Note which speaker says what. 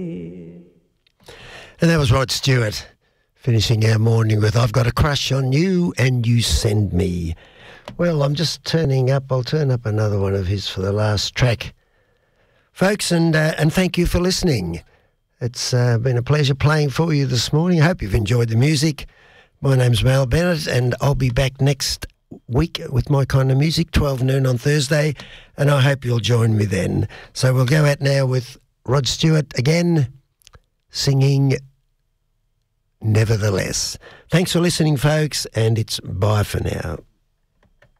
Speaker 1: And that was Rod Stewart, finishing our morning with I've Got a Crush on You and You Send Me. Well, I'm just turning up. I'll turn up another one of his for the last track. Folks, and thank you for listening. It's been a pleasure playing for you this morning. I hope you've enjoyed the music. My name's Mal Bennett, and I'll be back next week with my kind of music, 12 noon on Thursday, and I hope you'll join me then. So we'll go out now with Rod Stewart again, singing Nevertheless. Thanks for listening, folks, and it's bye for now.